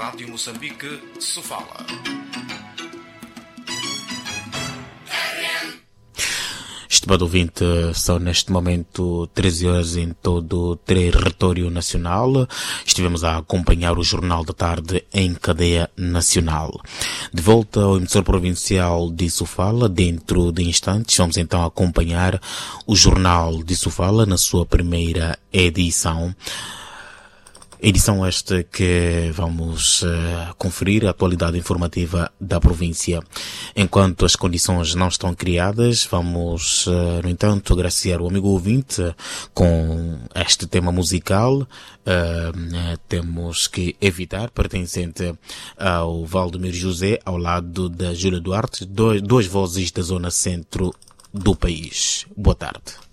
Rádio Moçambique, Sofala. Estimado ouvinte, são neste momento 13 horas em todo o território nacional. Estivemos a acompanhar o Jornal da Tarde em cadeia nacional. De volta ao emissor provincial de Sofala, dentro de instantes, vamos então acompanhar o Jornal de Sofala na sua primeira edição. Edição esta que vamos conferir a atualidade informativa da província. Enquanto as condições não estão criadas, vamos, no entanto, agraciar o amigo ouvinte com este tema musical. Temos que evitar, pertencente ao Valdemir José, ao lado da Júlia Duarte, duas vozes da zona centro do país. Boa tarde.